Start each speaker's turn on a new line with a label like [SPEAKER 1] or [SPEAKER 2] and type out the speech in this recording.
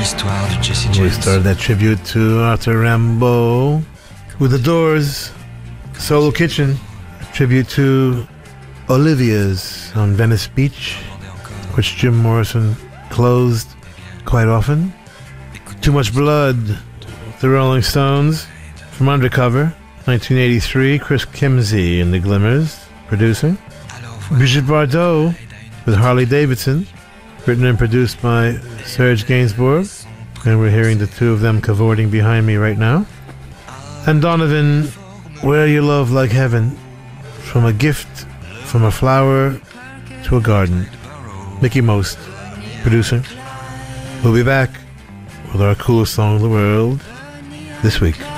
[SPEAKER 1] l'histoire de Jesse
[SPEAKER 2] We
[SPEAKER 1] James.
[SPEAKER 2] started that tribute to Arthur Rimbaud with The Doors, Solo Kitchen, a tribute to Olivia's on Venice Beach, which Jim Morrison closed quite often. Too Much Blood, The Rolling Stones, from Undercover, 1983, Chris Kimsey and the Glimmers producing. Brigitte Bardot with Harley Davidson, written and produced by Serge Gainsbourg, and we're hearing the two of them cavorting behind me right now. And Donovan, Wear Your Love Like Heaven, from a gift, from a flower to a garden. Mickey Most producing. We'll be back with our coolest song in the world this week.